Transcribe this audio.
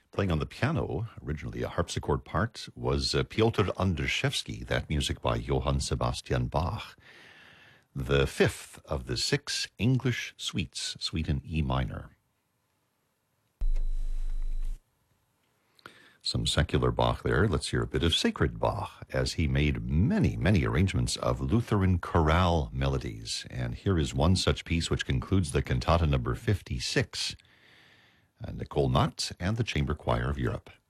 Playing on the piano, originally a harpsichord part, was Piotr Andrzejewski, that music by Johann Sebastian Bach. The fifth of the 6 English suites, suite in E minor. Some secular Bach there. Let's hear a bit of sacred Bach, as he made many, many arrangements of Lutheran chorale melodies. And here is one such piece which concludes the cantata number 56, Nicole Nutt and the Chamber Choir of Europe.